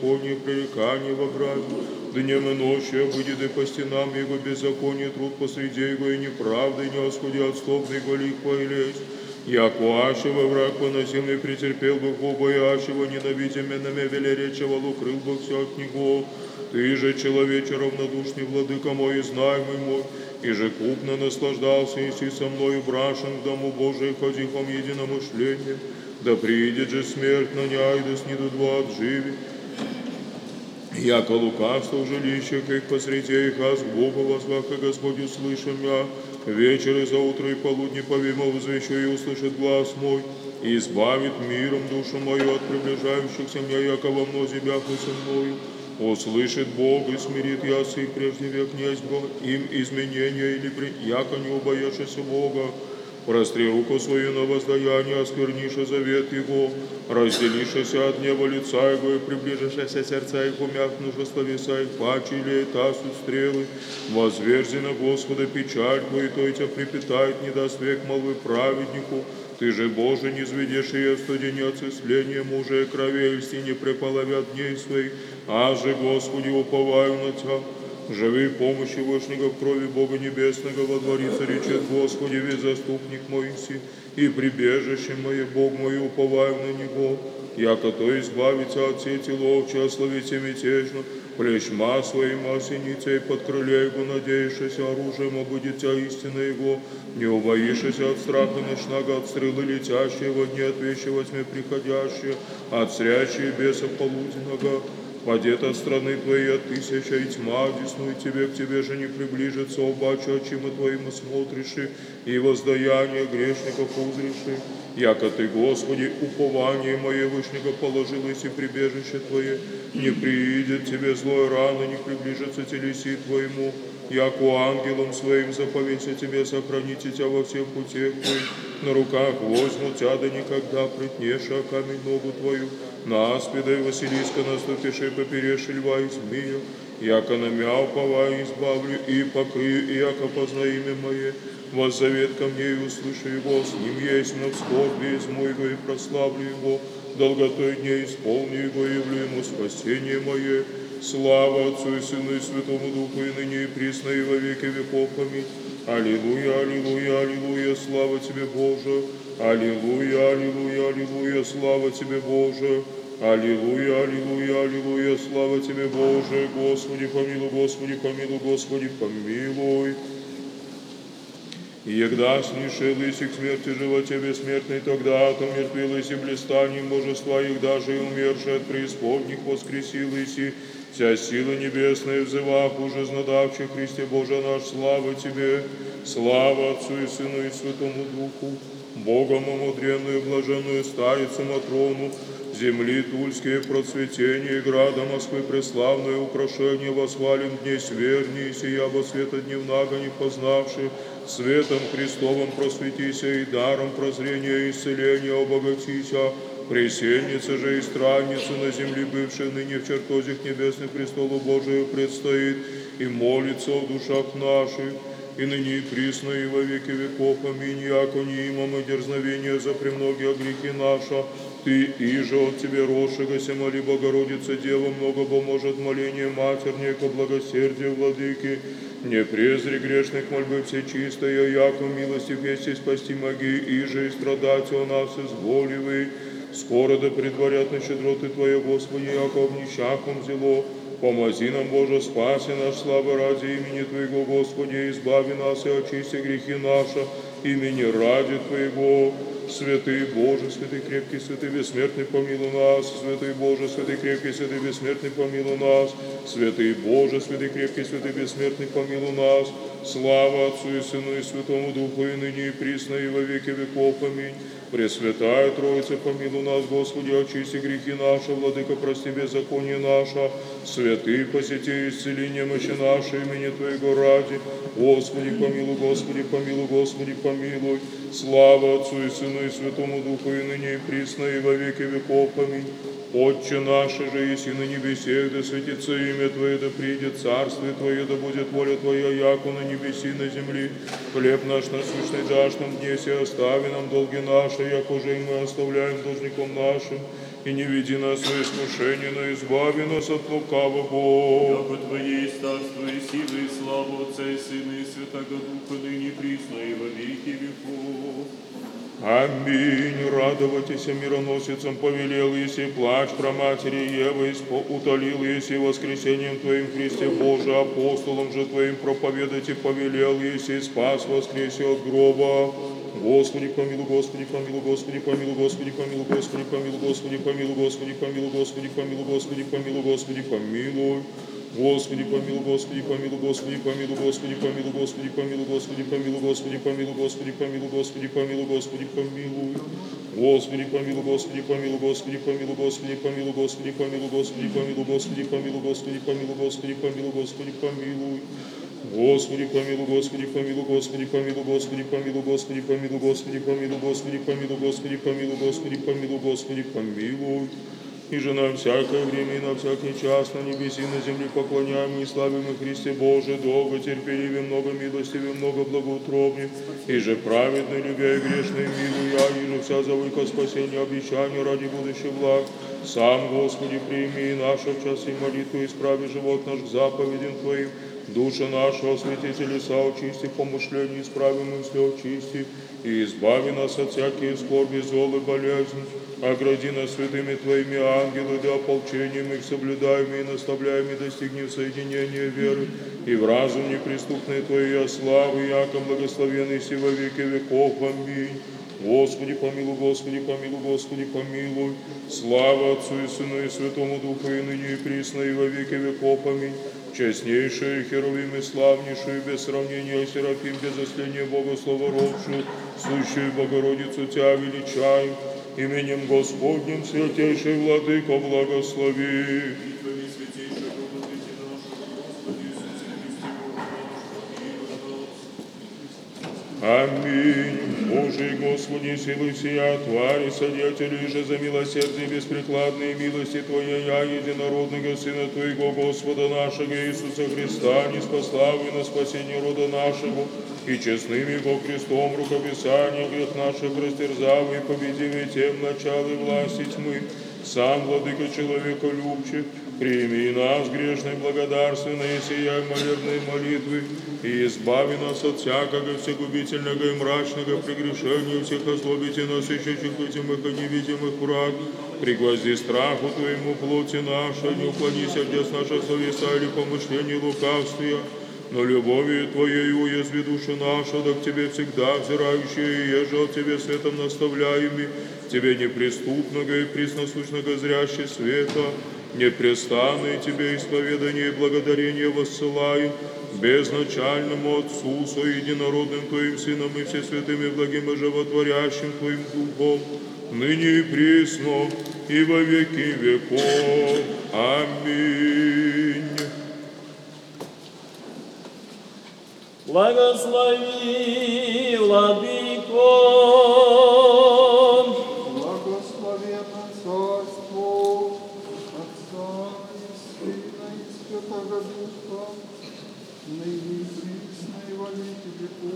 беззаконие, пререкание во граде, днем и ночью обыдет и по стенам его беззаконие, труд посреди его и неправда, и не восходи отступный его лик поилесь. Яко ащего враг поносил и претерпел бы Бога, и ащего ненавидимыми велеречивал, укрыл бы все от него. Ты же, человече равнодушный, владыка мой и знаемый мой, и же купно наслаждался, и со мною брашен в дому Божий, ходихом единомышлением. Да приидет же смерть на ня, и да снидут два отживи. Яко лукавство в жилищах их посреди их, аз к Богу возвах, и Господь услышим я. Вечер и заутро и полудни повимо возвещу, и услышит глаз мой, и избавит миром душу мою от приближающихся меня, яко во мнозе бяху со мною. Услышит Бог и смирит яс их прежде век князь Бог, им изменения или яко не убояшься Бога. Простри руку свою на воздаяние, оскверниша завет Его, разделишься от неба лица Его, и приближишься сердца Их, умякнуша словеса Их, паче или тасут стрелы. Возверзи на Господа печаль Твою, то и тебя припитает, не даст век молвы праведнику. Ты же, Боже, не зведешь ее в студени отцесления мужа и крови, и не преполовят дней своих, а же, Господи, уповаю на Тебя. Живи помощи вышнего в крови Бога Небесного, во дворице речет Господи, весь заступник мой си, и прибежище мое, Бог мой, уповаю на Него. Яко то избавится от сети ловчи, ословите мятежно, плещма своим осените, и под крыле Его надеешься, оружием обудет тебя истина Его, не убоишься от страха ночного, от стрелы летящие во дне, от вещи во тьме приходящие, от срящие бесов полуденного. Падет от страны Твоей от тысяча, и тьма одесную Тебе, к Тебе же не приближится, обаче очима Твоим смотришь, и воздаяние грешников узришь. Яко Ты, Господи, упование мое вышнего положилось, и прибежище Твое, не приидет Тебе злой рано, не приближится телеси Твоему. Яко ангелом своим заповеся Тебе, сохраните Тебя во всех путях Твоих, на руках возьму Тебя, да никогда притнешь, а камень ногу Твою. На аспида и Василиска наступишь, и поперешь льва и змея, яко на мя уповаю избавлю, и покрию, и яко позна имя мое, воззовет ко мне, и услышу его, с ним есть на скорби, изму его, и прославлю его, долготой дней исполню его, и явлю ему спасение мое. Слава Отцу и Сыну и Святому Духу, и ныне и присно, и во веки веков. Аминь. Аллилуйя, аллилуйя, аллилуйя, слава Тебе, Боже. Аллилуйя, аллилуйя, аллилуйя, слава Тебе, Боже. Аллилуйя, аллилуйя, аллилуйя, слава Тебе, Боже. Господи, помилуй, Господи, помилуй, Господи, помилуй. И егда снишились к смерти животе бессмертной, тогда то мертвилось и блистанием божества, их даже и умершие от преисподних воскресились, и вся сила небесная взывах, уже знадавший Христе Боже наш, слава Тебе, слава Отцу и Сыну и Святому Духу, Богом умудренную, блаженную старицу Матрону, земли тульские процветения, и града Москвы преславное украшение, восхвален дней сверни, и сия во света дневнага не познавши, светом Христовым просветися, и даром прозрения и исцеления обогатися. Пресельница же и странница на земле бывшая, ныне в чертозях небесных престолу Божию предстоит, и молится о душах наших, и ныне и присно, и во веки веков. Аминь. Яко не имам и дерзновения за премногие грехи наша, Ты, иже от Тебе росшегося, моли Богородица Дева, много поможет моление матернее ко благосердию владыки. Не презри грешных мольбы всечистая, яко милости вести спасти моги, иже и страдать о нас изволивай. Скоро да предварят на щедроты Твоя, Господи, яко в нищаком зело. Помози нам, Боже, спаси наш, слава ради имени Твоего, Господи, избави нас и очисти грехи наши, имени ради Твоего. Святый Боже, святый крепкий, святый бессмертный, помилуй нас. Святый Боже, святый крепкий, святый бессмертный, помилуй нас. Святый Боже, святый крепкий, святый бессмертный, помилуй нас. Слава Отцу и Сыну и Святому Духу, и ныне и присно, и во веки веков. Аминь. Пресвятая Троица, помилуй нас, Господи, очисти грехи наши, Владыка, прости беззаконие наше. Святый, посети исцеление мощи нашей, имени Твоего ради. Господи, помилуй, Господи, помилуй, Господи, помилуй. Слава Отцу и Сыну и Святому Духу, и ныне и присно, и во веки веков. Аминь. Отче наш же, еси на небесех, да светится имя Твое, да придет царствие Твое, да будет воля Твоя, яко на небеси и на земли. Хлеб наш насущный дашь нам днесь, и остави нам долги наши, яко же и мы оставляем должником нашим. и не веди нас в искушение, но избави нас от лукавого. Яко Твоей царство и сила и слава Отца и Сына и Святаго Духа, ныне и присно и во веки веков. Аминь. Радовайтесь мироносицам повелел, если плач про матери Евы, утолил, если воскресением Твоим Христе Боже, апостолом же Твоим проповедать и повелел, если спас воскресе от гроба. Господи, помилуй, Господи, помилуй, Господи, помилуй, Господи, помилуй, Господи, помилуй, Господи, помилуй, Господи, помилуй, Господи, помилуй, Господи, помилуй, Господи, помилуй. Господи, помилуй, Господи, помилуй, Господи, помилуй, Господи, помилуй, Господи, помилуй, Господи, помилуй, Господи, помилуй, Господи, помилуй, Господи, помилуй, Господи, помилуй. Господи, помилуй, Господи, помилуй, Господи, помилуй, Господи, помилуй, Господи, помилуй, Господи, помилуй, Господи, помилуй, Господи, помилуй, Господи, помилуй, Господи, помилуй. Господи, помилуй, Господи, помилуй, Господи, помилуй, Господи, помилуй, Господи, помилуй, Господи, помилуй, Господи, помилуй, Господи, помилуй, Господи, помилуй, Господи, помилуй. И же на всякое время и на всякий час на небеси и на земле поклоняем и славим и Христе Боже, долго терпеливее, много милостивее, много благоутробнее, и же праведно любя и грешно милуя, и же вся завыка спасения, обещания ради будущих благ. Сам, Господи, прими нашу в час и молитву, исправи живот наш к заповедям Твоим, душа нашего святителя соочисти, помышления исправи мысли очисти, и избави нас от всякие скорби, зол и болезни. Огради нас святыми Твоими ангелы, да ополчением их соблюдаем и наставляем, и достигнем соединения веры, и в разум неприступной Твоей славы, яко благословенный си во веки веков. Аминь. Господи, помилуй, Господи, помилуй, Господи, помилуй. Слава Отцу и Сыну и Святому Духу, и ныне и присно, и во веки веков. Аминь. Честнейшие херувим и славнейшую, без сравнения Серафим, без осления Бога словородшую, сущую Богородицу Тя величаем, именем Господним святейший Владыко благослови. Аминь. Божий Господи, силы сия, твари, содетели же за милосердие беспрекладные милости Твоя, единородного Сына Твоего, Господа нашего Иисуса Христа, не спаславы на спасение рода нашего, и честным Его крестом рукописания грех наших растерзав, и победивый тем начало и власти тьмы, сам, Владыка человеколюбче, прими нас, грешной благодарственной, сия молебной молитвы, и избави нас от всякого всегубительного и мрачного прегрешения, всех озлобите нас, ищущих видимых и невидимых враг, пригвозди страху Твоему плоти нашей, не уклони сердец наших совеса или помышления лукавствия, но любовью Твоей уязви души наша, да к Тебе всегда взирающие, еже от Тебе светом наставляемый, Тебе неприступного и пресносущного зрящий света, непрестанное Тебе исповедание и благодарение воссылаю, безначальному Отцу, со единородным Твоим Сыном и всесвятым и благим и животворящим Твоим Духом, ныне и присно, и во веки веков. Аминь. Благослови, Владыко, Благословенно Царство Отца и Сына и Святого Духа, ныне и присно и во веки веков.